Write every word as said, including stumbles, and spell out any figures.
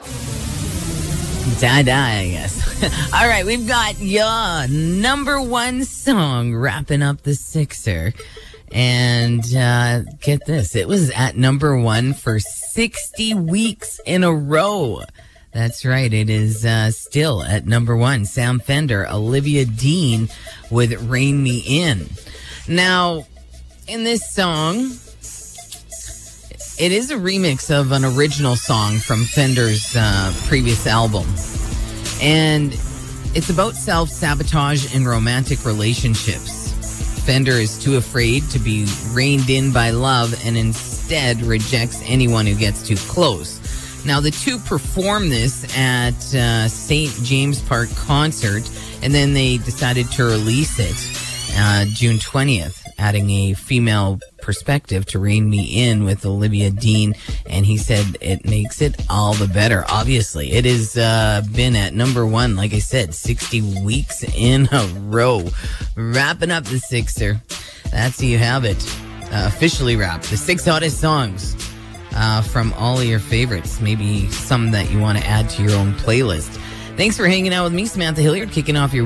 Da-da, I guess. All right, we've got your number one song wrapping up the sixer. And uh, get this, it was at number one for sixty weeks in a row. That's right, it is uh, still at number one. Sam Fender, Olivia Dean with Rain Me In. Now, in this song, it is a remix of an original song from Fender's uh, previous album. And it's about self-sabotage in romantic relationships. Fender is too afraid to be reined in by love and instead rejects anyone who gets too close. Now, the two performed this at uh, Saint James Park concert, and then they decided to release it uh, June twentieth, adding a female perspective to Rain Me In with Olivia Dean, and he said it makes it all the better. Obviously, it has uh, been at number one, like I said, sixty weeks in a row. Wrapping up the sixer. That's how you have it. Uh, officially wrapped. The six hottest songs uh, from all of your favorites. Maybe some that you want to add to your own playlist. Thanks for hanging out with me, Samantha Hilliard, kicking off your